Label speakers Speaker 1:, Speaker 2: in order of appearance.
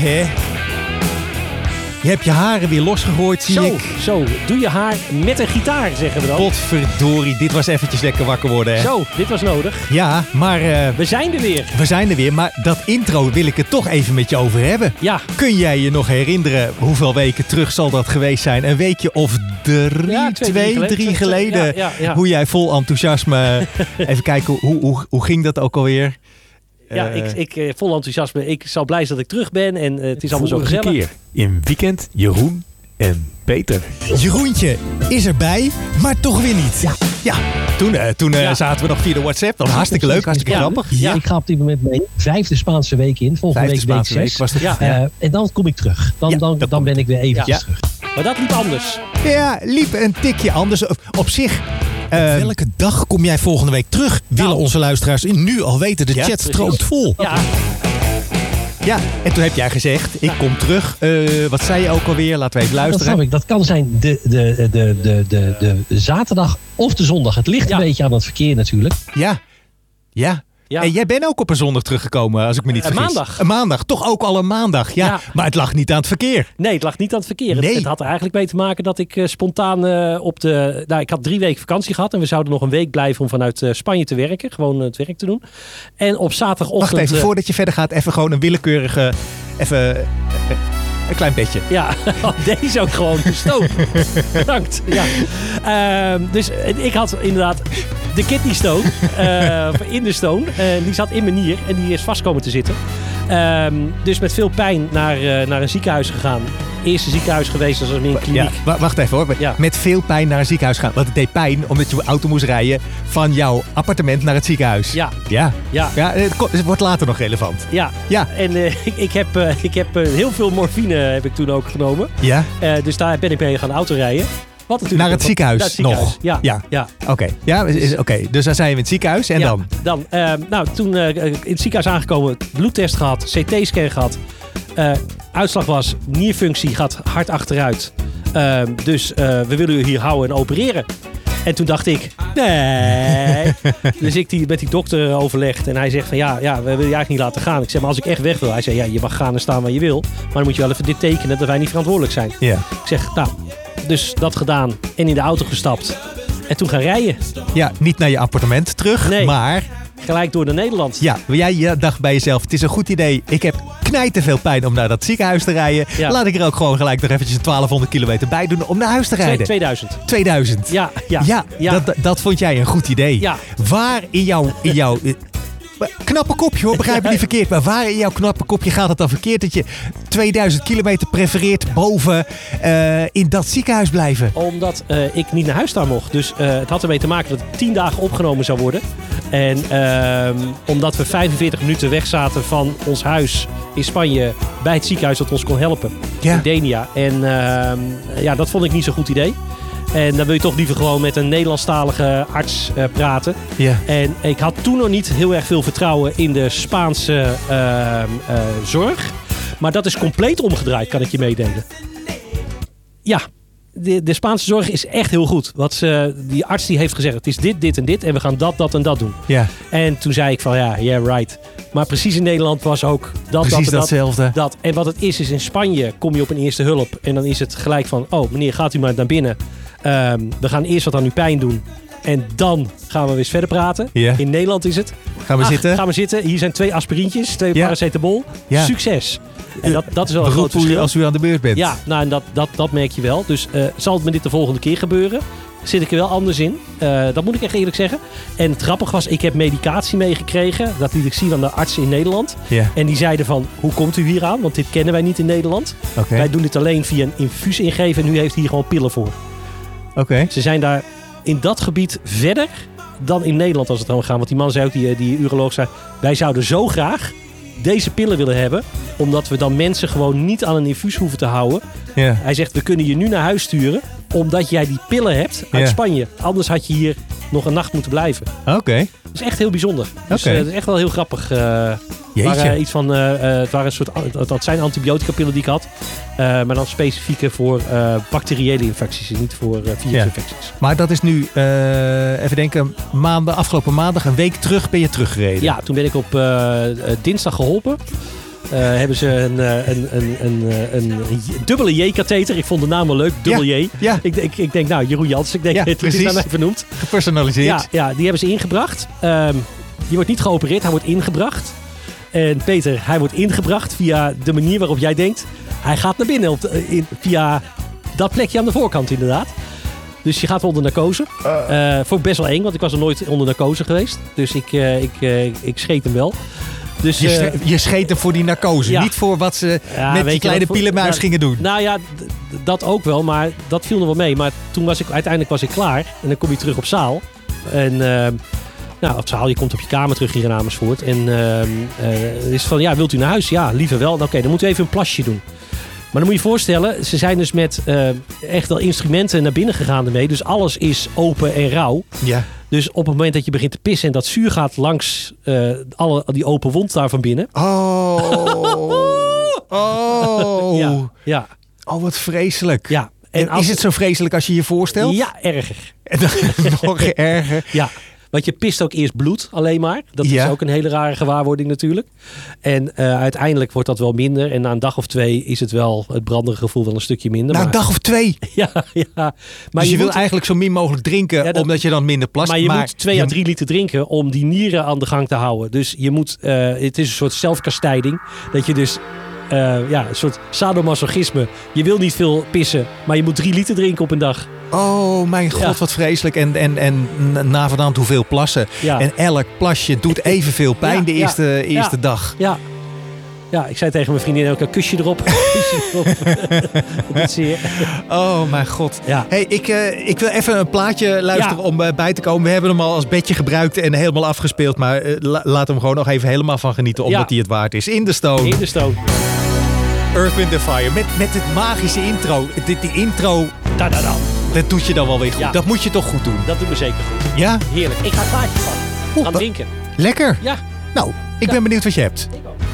Speaker 1: hè? Je hebt je haren weer losgegooid, zie ik.
Speaker 2: Zo, doe je haar met een gitaar, zeggen we dan.
Speaker 1: Potverdorie, dit was eventjes lekker wakker worden, hè?
Speaker 2: Zo, dit was nodig.
Speaker 1: Ja, maar...
Speaker 2: we zijn er weer.
Speaker 1: We zijn er weer, maar dat intro wil ik het toch even met je over hebben.
Speaker 2: Ja.
Speaker 1: Kun jij je nog herinneren, hoeveel weken terug zal dat geweest zijn? Een weekje of drie geleden.
Speaker 2: Ja.
Speaker 1: Hoe jij vol enthousiasme... Even kijken, hoe ging dat ook alweer?
Speaker 2: Ja, ik vol enthousiasme. Ik zal blij zijn dat ik terug ben en het is allemaal zo gezellig.
Speaker 3: Keer in Weekend Jeroen en Peter.
Speaker 1: Jeroentje is erbij, maar toch weer niet. Ja. Toen zaten we nog via de WhatsApp. Dat was hartstikke leuk, hartstikke grappig.
Speaker 4: Ja. Ik ga op dit moment mijn 5e Spaanse week in. Volgende week 6.
Speaker 1: Was het.
Speaker 4: En dan kom ik terug. Dan ben ik weer eventjes terug.
Speaker 2: Maar dat liep anders.
Speaker 1: Ja, liep een tikje anders. Op zich... welke dag kom jij volgende week terug? Willen onze luisteraars nu al weten. De chat stroomt vol. Ja, en toen heb jij gezegd, ik kom terug. Wat zei je ook alweer? Laten we even luisteren.
Speaker 4: Dat snap ik. Dat kan zijn de zaterdag of de zondag. Het ligt een beetje aan het verkeer natuurlijk.
Speaker 1: Ja. En jij bent ook op een zondag teruggekomen, als ik me niet vergis.
Speaker 2: Maandag.
Speaker 1: Een maandag, toch ook al een maandag. Ja. Maar het lag niet aan het verkeer.
Speaker 2: Nee, het lag niet aan het verkeer.
Speaker 1: Nee.
Speaker 2: Het had er eigenlijk mee te maken dat ik spontaan ik had 3 weken vakantie gehad. En we zouden nog een week blijven om vanuit Spanje te werken. Gewoon het werk te doen. En op zaterdagochtend...
Speaker 1: Wacht even, voordat je verder gaat, even gewoon een willekeurige... Een klein beetje.
Speaker 2: Ja, deze ook gewoon gestoken. Bedankt. Ja. Dus ik had inderdaad de kidney stone in de stone. Die zat in mijn nier en die is vast komen te zitten. Dus met veel pijn naar een ziekenhuis gegaan. Eerste ziekenhuis geweest, dat was meer een kliniek.
Speaker 1: Ja, wacht even hoor. Ja. Met veel pijn naar een ziekenhuis gaan. Want het deed pijn omdat je auto moest rijden van jouw appartement naar het ziekenhuis. Ja, het wordt later nog relevant.
Speaker 2: Ja. En ik heb heel veel morfine heb ik toen ook genomen. Ja. Dus daar ben ik mee gaan autorijden.
Speaker 1: Naar het ziekenhuis nog?
Speaker 2: Ja.
Speaker 1: Oké. Dus daar zijn we in het ziekenhuis en dan?
Speaker 2: Toen in het ziekenhuis aangekomen, bloedtest gehad, CT-scan gehad. Uitslag was, nierfunctie gaat hard achteruit. Dus we willen u hier houden en opereren. En toen dacht ik, nee. Dus ik met die dokter overlegd. En hij zegt van we willen je eigenlijk niet laten gaan. Ik zeg, maar als ik echt weg wil. Hij zei, je mag gaan en staan waar je wil. Maar dan moet je wel even dit tekenen dat wij niet verantwoordelijk zijn. Ik zeg, dus dat gedaan. En in de auto gestapt. En toen gaan rijden.
Speaker 1: Ja, niet naar je appartement terug, maar...
Speaker 2: Gelijk door naar Nederland.
Speaker 1: Ja, jij dacht bij jezelf, het is een goed idee. Ik heb knijteveel pijn om naar dat ziekenhuis te rijden. Ja. Laat ik er ook gewoon gelijk nog eventjes 1200 kilometer bij doen om naar huis te rijden. 2000. Ja. Dat vond jij een goed idee. Ja. Waar in jouw knappe kopje hoor, begrijp me niet verkeerd. Maar waar in jouw knappe kopje gaat het dan verkeerd dat je 2000 kilometer prefereert boven in dat ziekenhuis blijven?
Speaker 2: Omdat ik niet naar huis daar mocht. Dus het had ermee te maken dat het 10 dagen opgenomen zou worden. En omdat we 45 minuten weg zaten van ons huis in Spanje bij het ziekenhuis dat ons kon helpen. In Denia. En dat vond ik niet zo'n goed idee. En dan wil je toch liever gewoon met een Nederlandstalige arts praten. Ja. En ik had toen nog niet heel erg veel vertrouwen in de Spaanse zorg. Maar dat is compleet omgedraaid, kan ik je meedelen. Ja, de Spaanse zorg is echt heel goed. Die arts die heeft gezegd, het is dit en dit. En we gaan dat en dat doen. Ja. En toen zei ik van right. Maar precies in Nederland was ook
Speaker 1: precies datzelfde.
Speaker 2: Dat. En wat het is in Spanje kom je op een eerste hulp. En dan is het gelijk van, meneer, gaat u maar naar binnen. We gaan eerst wat aan uw pijn doen. En dan gaan we weer verder praten. Yeah. In Nederland is het.
Speaker 1: Gaan we zitten.
Speaker 2: Hier zijn 2 aspirintjes, 2 paracetamol. Yeah. Succes. En dat is wel een groot verschil.
Speaker 1: Als u aan de beurt bent.
Speaker 2: Ja, en dat merk je wel. Dus zal het me dit de volgende keer gebeuren? Zit ik er wel anders in. Dat moet ik echt eerlijk zeggen. En het grappige was, ik heb medicatie meegekregen. Dat liet ik zien aan de artsen in Nederland. Yeah. En die zeiden van, hoe komt u hier aan? Want dit kennen wij niet in Nederland. Okay. Wij doen dit alleen via een infuus ingeven. En u heeft hier gewoon pillen voor.
Speaker 1: Okay.
Speaker 2: Ze zijn daar in dat gebied verder dan in Nederland als het dan gaat. Want die man zei ook, die uroloog zei, wij zouden zo graag deze pillen willen hebben. Omdat we dan mensen gewoon niet aan een infuus hoeven te houden. Yeah. Hij zegt, we kunnen je nu naar huis sturen. Omdat jij die pillen hebt uit Spanje. Anders had je hier nog een nacht moeten blijven.
Speaker 1: Oké.
Speaker 2: Dat is echt heel bijzonder. Dus het is echt wel heel grappig. Dat zijn antibiotica pillen die ik had. Maar dan specifieke voor bacteriële infecties. En niet voor virusinfecties.
Speaker 1: Maar dat is nu, even denken, afgelopen maandag, een week terug ben je teruggereden.
Speaker 2: Ja, toen ben ik op dinsdag geholpen. hebben ze een dubbele J-katheter. Ik vond de naam wel leuk, dubbel J.
Speaker 1: Ja.
Speaker 2: Ik denk, nou, Jeroen Jans, het is naar mij vernoemd.
Speaker 1: Gepersonaliseerd.
Speaker 2: Ja, die hebben ze ingebracht. Die wordt niet geopereerd, hij wordt ingebracht. En Peter, hij wordt ingebracht via de manier waarop jij denkt. Hij gaat naar binnen via dat plekje aan de voorkant inderdaad. Dus je gaat onder narcose. Vond ik best wel eng, want ik was nog nooit onder narcose geweest. Dus ik scheet hem wel. Dus,
Speaker 1: je scheet hem voor die narcose, niet voor wat ze met die kleine pielenmuis gingen doen.
Speaker 2: Nou ja, dat ook wel, maar dat viel nog wel mee. Maar toen uiteindelijk was ik klaar en dan kom je terug op zaal. En op zaal, je komt op je kamer terug hier in Amersfoort. En is van, ja, wilt u naar huis? Ja, liever wel. Oké, dan moeten we even een plasje doen. Maar dan moet je je voorstellen, ze zijn dus met echt wel instrumenten naar binnen gegaan ermee. Dus alles is open en rauw.
Speaker 1: Ja.
Speaker 2: Dus op het moment dat je begint te pissen en dat zuur gaat langs die open wond daar van binnen.
Speaker 1: Oh.
Speaker 2: Ja.
Speaker 1: Oh, wat vreselijk.
Speaker 2: Ja.
Speaker 1: En is het zo vreselijk als je je voorstelt?
Speaker 2: Ja, erger.
Speaker 1: Nog erger.
Speaker 2: Ja. Want je pist ook eerst bloed alleen maar. Dat is ook een hele rare gewaarwording natuurlijk. En uiteindelijk wordt dat wel minder. En na een dag of 2 is het brandende gevoel wel een stukje minder.
Speaker 1: Na een dag of 2?
Speaker 2: Ja. Maar
Speaker 1: dus je wil eigenlijk zo min mogelijk drinken, omdat je dan minder plast.
Speaker 2: Maar je moet 2 à 3 liter drinken om die nieren aan de gang te houden. Dus je moet, het is een soort zelfkastijding. Dat je dus, een soort sadomasochisme. Je wil niet veel pissen, maar je moet 3 liter drinken op een dag.
Speaker 1: Oh mijn god, wat vreselijk. En navenant hoeveel plassen. Ja. En elk plasje doet evenveel pijn de eerste dag.
Speaker 2: Ja, ik zei tegen mijn vriendin ook een kusje erop. Dat doet zeer.
Speaker 1: Oh mijn god.
Speaker 2: Ja.
Speaker 1: Hey, ik wil even een plaatje luisteren om bij te komen. We hebben hem al als bedje gebruikt en helemaal afgespeeld. Maar laat hem gewoon nog even helemaal van genieten. Omdat hij het waard is. In the Stone.
Speaker 2: In the Stone.
Speaker 1: Earth, Wind & Fire. Met het magische intro. Die intro. Dat doet je dan wel weer goed. Ja. Dat moet je toch goed doen.
Speaker 2: Dat doet me zeker goed.
Speaker 1: Ja?
Speaker 2: Heerlijk. Ik ga het plaatje van. Gaan drinken.
Speaker 1: Lekker.
Speaker 2: Ja.
Speaker 1: Nou, ik ben benieuwd wat je hebt.
Speaker 2: Ik ook.